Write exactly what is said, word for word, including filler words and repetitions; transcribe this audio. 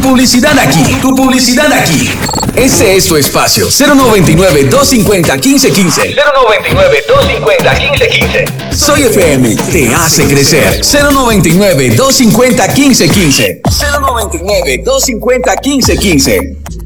publicidad aquí, tu publicidad aquí. Ese es tu espacio. cero noventa y nueve, doscientos cincuenta, quince quince. cero noventa y nueve, doscientos cincuenta, quince quince. Soy F M, te hace crecer. cero noventa y nueve, doscientos cincuenta, quince quince. cero noventa y nueve, doscientos cincuenta, quince quince.